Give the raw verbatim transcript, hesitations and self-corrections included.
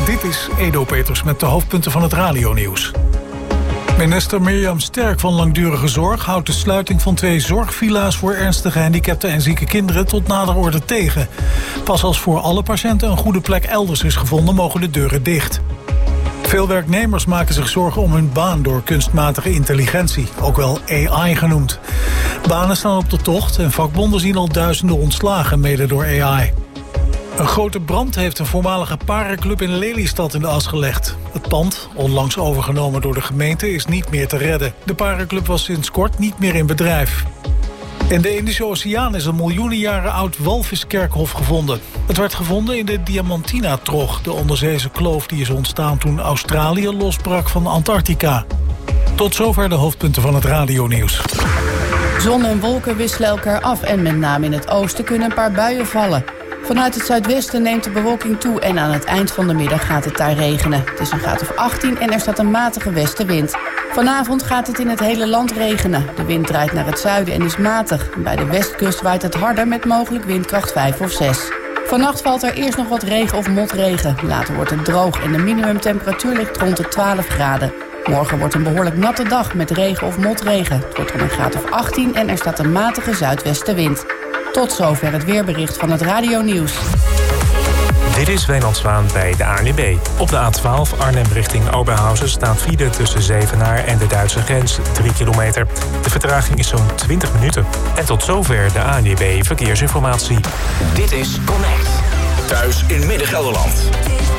Dit is Edo Peters met de hoofdpunten van het radionieuws. Minister Mirjam Sterk van Langdurige Zorg houdt de sluiting van twee zorgvilla's voor ernstig gehandicapten en zieke kinderen tot nader orde tegen. Pas als voor alle patiënten een goede plek elders is gevonden, mogen de deuren dicht. Veel werknemers maken zich zorgen om hun baan door kunstmatige intelligentie, ook wel A I genoemd. Banen staan op de tocht en vakbonden zien al duizenden ontslagen, mede door A I. Een grote brand heeft een voormalige parenclub in Lelystad in de as gelegd. Het pand, onlangs overgenomen door de gemeente, is niet meer te redden. De parenclub was sinds kort niet meer in bedrijf. In de Indische Oceaan is een miljoenen jaren oud walviskerkhof gevonden. Het werd gevonden in de Diamantina-trog, de onderzeese kloof die is ontstaan toen Australië losbrak van Antarctica. Tot zover de hoofdpunten van het radionieuws. Zon en wolken wisselen elkaar af en met name in het oosten kunnen een paar buien vallen. Vanuit het zuidwesten neemt de bewolking toe en aan het eind van de middag gaat het daar regenen. Het is een graad of achttien en er staat een matige westenwind. Vanavond gaat het in het hele land regenen. De wind draait naar het zuiden en is matig. Bij de westkust waait het harder met mogelijk windkracht vijf of zes. Vannacht valt er eerst nog wat regen of motregen. Later wordt het droog en de minimumtemperatuur ligt rond de twaalf graden. Morgen wordt een behoorlijk natte dag met regen of motregen. Het wordt om een graad of achttien en er staat een matige zuidwestenwind. Tot zover het weerbericht van het radionieuws. Dit is Wijnand Zwaan bij de A N W B. Op de A twaalf Arnhem richting Oberhausen staat file tussen Zevenaar en de Duitse grens drie kilometer. De vertraging is zo'n twintig minuten. En tot zover de A N W B Verkeersinformatie. Dit is Connect. Thuis in Midden-Gelderland.